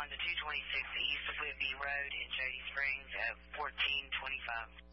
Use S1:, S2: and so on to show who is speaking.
S1: on the 226 East Whitby Road in Jody Springs at 1425.